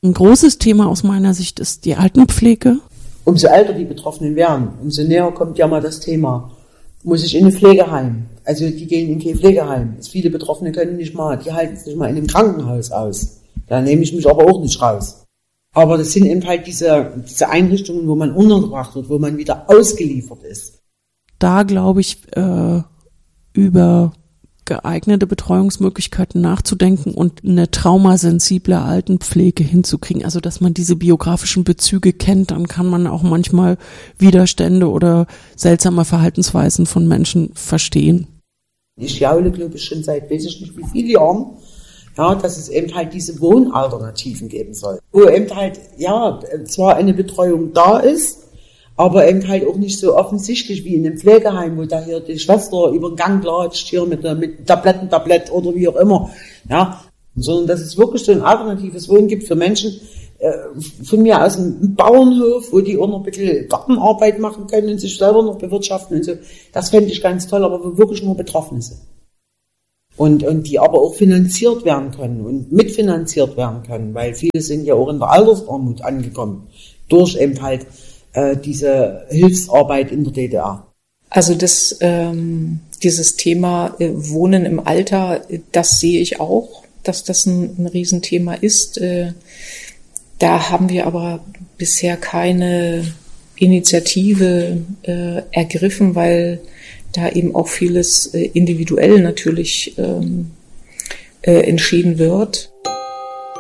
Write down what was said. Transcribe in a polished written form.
Ein großes Thema aus meiner Sicht ist die Altenpflege. Umso älter die Betroffenen werden, umso näher kommt ja mal das Thema. Muss ich in ein Pflegeheim? Also die gehen in kein Pflegeheim. Viele Betroffene können nicht mal, die halten es nicht mal in einem Krankenhaus aus. Da nehme ich mich aber auch nicht raus. Aber das sind eben halt diese Einrichtungen, wo man untergebracht wird, wo man wieder ausgeliefert ist. Da glaube ich, über geeignete Betreuungsmöglichkeiten nachzudenken und eine traumasensible Altenpflege hinzukriegen. Also, dass man diese biografischen Bezüge kennt, dann kann man auch manchmal Widerstände oder seltsame Verhaltensweisen von Menschen verstehen. Ich jaule, glaube ich, schon seit weiß ich nicht wie viele Jahren, ja, dass es eben halt diese Wohnalternativen geben soll. Wo eben halt, ja, zwar eine Betreuung da ist, aber eben halt auch nicht so offensichtlich wie in einem Pflegeheim, wo da hier die Schwester über den Gang latscht, hier mit Tablett oder wie auch immer, ja, sondern dass es wirklich so ein alternatives Wohnen gibt für Menschen, von mir aus einem Bauernhof, wo die auch noch ein bisschen Gartenarbeit machen können und sich selber noch bewirtschaften und so. Das fände ich ganz toll, aber wo wirklich nur Betroffene sind. Und die aber auch finanziert werden können und mitfinanziert werden können, weil viele sind ja auch in der Altersarmut angekommen, durch eben halt diese Hilfsarbeit in der DDR. Also dieses Thema Wohnen im Alter, das sehe ich auch, dass das ein Riesenthema ist. Da haben wir aber bisher keine Initiative ergriffen, weil da eben auch vieles individuell natürlich entschieden wird.